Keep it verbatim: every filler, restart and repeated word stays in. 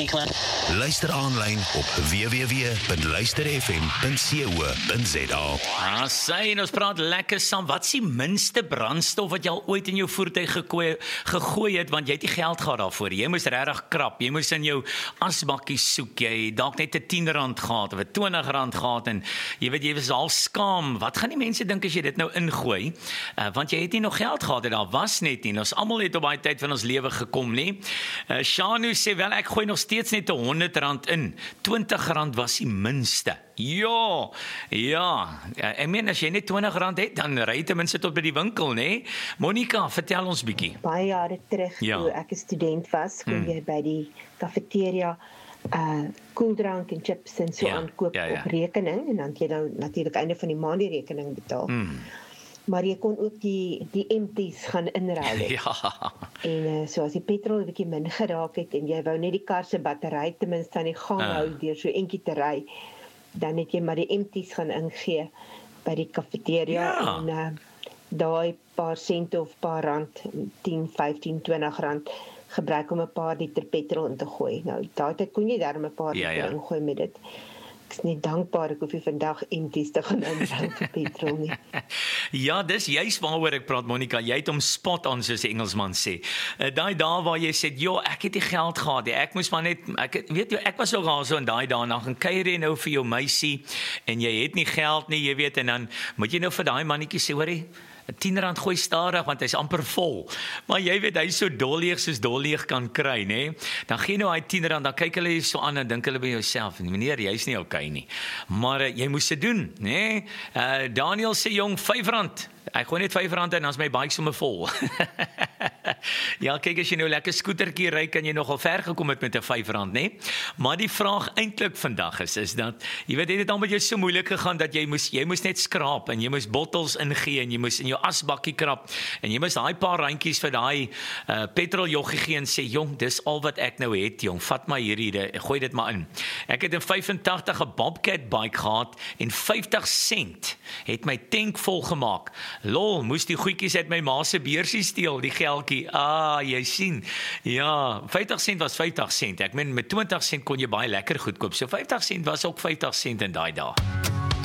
Luister aanlyn op w w w punt luister f m punt co punt z a. Ah, sy, en ons praat lekker saam. Wat is die minste brandstof wat jy al ooit in jou voertuig gegooi, gegooi het, want jy het nie geld gehad daarvoor. Jy moes regtig krap, jy moes in jou asbakkie soek, jy dalk net 'n tien rand gehad of 'n twintig rand gehad en jy weet jy was al skaam. Wat gaan die mense dink as jy dit nou ingooi? Uh, want jy het nie nog geld gehad, daar was net nie. Ons almal het op daai tyd van ons lewe gekom, nie? Uh, Shanu sê wel ek gooi nog steeds net 'n honderd rand in. twintig rand was die minste. Ja, ja, ek meen as jy net twintig rand het, dan ry jy ten minste tot by die winkel, né? Monica, vertel ons bietjie. Baie jare terug, ja. Toe ek 'n student was, kon jy mm. by die kafeteria uh koeldrank en chips en so aankoop ja, ja, ja. op rekening, en dan het jy nou natuurlik einde van die maand die rekening betaal. Mm. Maar jy kon ook die die empties gaan inruil. Ja. En uh, so as die petrol 'n bietjie min geraak het en jy wou net die kar se battery ten minste aan die gang uh. hou deur so eentjie te ry, dan het jy maar die empties gaan ingee by die kafeteria ja. en uh, daai paar sente of paar rand, tien, vyftien, twintig rand gebruik om 'n paar liter petrol in te gooi. Nou daai tyd kon jy darm 'n paar ja, liter ja. ingooi met dit. Ek is net dankbaar ek hoef nie vandag empties te gaan inruil vir petrol nie. Ja, dis juist waaroor ek praat, Monica. Jy het hom spot on, soos die Engelsman sê. Uh, daai dae waar jy sê, "Jo, ek het nie geld gehad nie. Ek moes maar net ek weet jy, ek was ook al so in daai dae, dan gaan kuier nou vir jou meisie en jy het nie geld nie, jy weet, en dan moet jy nou vir daai mannetjie sê, hoorie, tien rand gooi stadig want hy's amper vol. Maar jy weet hy's so dolleeg soos dolleeg kan kry, nê? Dan gee nou hy tien rand, dan kyk hulle so aan en dink hulle by jouself, meneer, jy's nie okay nie. Maar uh, jy moes dit doen, nê? Uh, Daniel sê jong, vyf rand. Ek gooi net vyf rand en dan is my bike sommer vol. Ja, kyk as jy nou lekker skootertjie ry, kan jy nogal ver gekom het met 'n vyf rand, nê? Maar die vraag eintlik vandag is is dat jy weet dit het al met jou so moeilik gegaan dat jy moes jy moes net skraap en jy moes bottels ingee en jy moes in jou asbakkie krap en jy moes daai paar randjies vir daai uh, petroljoggie gee en sê jong, dis al wat ek nou het, jong, vat maar hierdie, de, gooi dit maar in. Ek het in vyfentagtig 'n Bobcat bike gehad en vyftig sent het my tank vol gemaak. Lol, moes die goedjies uit my ma se beursie steel, die geldjie. Ah, jy sien. Ja, vyftig sent was vyftig sent. Ek meen met twintig sent kon jy baie lekker goed koop. So vyftig sent was ook vyftig sent in daai dae.